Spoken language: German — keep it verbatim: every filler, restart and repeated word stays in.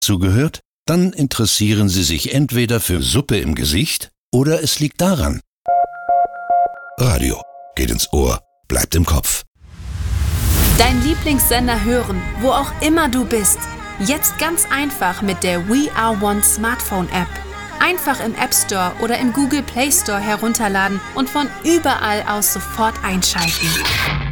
zugehört? Dann interessieren Sie sich entweder für Suppe im Gesicht oder es liegt daran. Radio geht ins Ohr, bleibt im Kopf. Dein Lieblingssender hören, wo auch immer du bist. Jetzt ganz einfach mit der We Are One Smartphone-App. Einfach im App Store oder im Google Play Store herunterladen und von überall aus sofort einschalten.